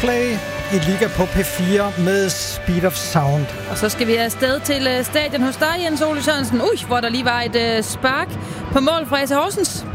Coldplay i Liga på P4 med Speed of Sound. Og så skal vi afsted til stadion hos dig, Jens Ole Sørensen. Hvor der lige var et spark på mål fra AC Horsens.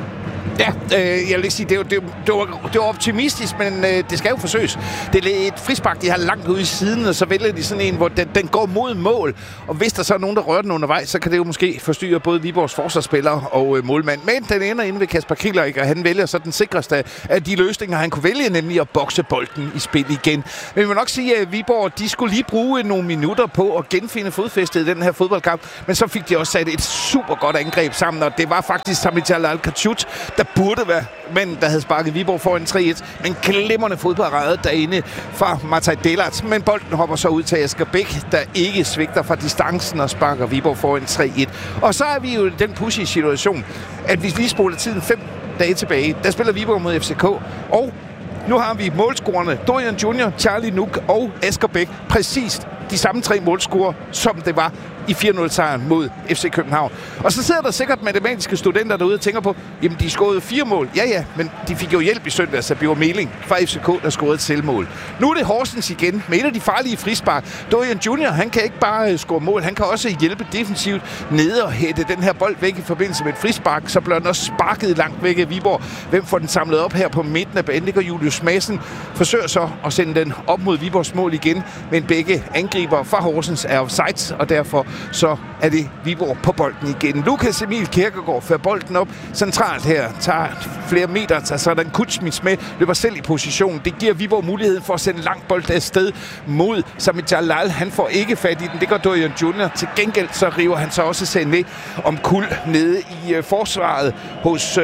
Ja, jeg vil ikke sige, det var optimistisk, men det skal jo forsøges. Det er et frispark, de har langt ude i siden, og så vælger de sådan en, hvor den går mod mål. Og hvis der så er nogen, der rører den undervejs, så kan det jo måske forstyrre både Viborgs forsvarsspillere og målmand. Men den ender inde ved Kasper Kieler, og han vælger så den sikreste af de løsninger, han kunne vælge, nemlig at bokse bolden i spil igen. Men vi må nok sige, at Viborg, de skulle lige bruge nogle minutter på at genfinde fodfæstet i den her fodboldkamp. Men så fik de også sat et super godt angreb sammen, og det var faktisk Sami Jalal Kachut, der burde være manden, der havde sparket Viborg foran 3-1. Men glimrende fodparade derinde fra Mataj Delart. Men bolden hopper så ud til Asger Bæk, der ikke svigter fra distancen og sparker Viborg foran 3-1. Og så er vi jo i den pussy situation, at hvis vi spoler tiden 5 dage tilbage, der spiller Viborg mod FCK, og nu har vi målscorerne Dorian Junior, Charlie Nuk og Asger Bæk. Præcis de samme 3 målscorer, som det var i 4-0-sejren mod FC København. Og så sidder der sikkert matematiske studenter derude og tænker på, jamen de scorede 4 mål. Ja, men de fik jo hjælp i søndags af Bjørn Meling fra FCK, der scorede et selvmål. Nu er det Horsens igen med et af de farlige frispark. Dorian Junior, han kan ikke bare score mål, han kan også hjælpe defensivt ned og hætte den her bold væk i forbindelse med et frispark. Så bliver den også sparket langt væk af Viborg. Hvem får den samlet op her på midten af banen? Det gør Julius Madsen. Forsøger så at sende den op mod Viborgs mål igen, men begge angriber fra Horsens er offside, og derfor så er det Viborg på bolden igen. Lukas Emil Kirkegaard fører bolden op centralt her, tager flere meter, tager sådan Kutsmits med, løber selv i position. Det giver Viborg muligheden for at sende langt bold afsted mod Sami Jalal. Han får ikke fat i den, det gør Dorian Junior. Til gengæld så river han så også Sané om kul nede i forsvaret hos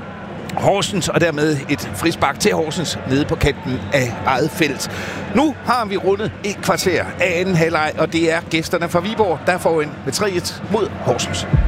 Horsens, og dermed et frispark til Horsens nede på kanten af eget felt. Nu har vi rundet et kvarter af anden halvleg, og det er gæsterne fra Viborg, der får ind med 3-1 mod Horsens.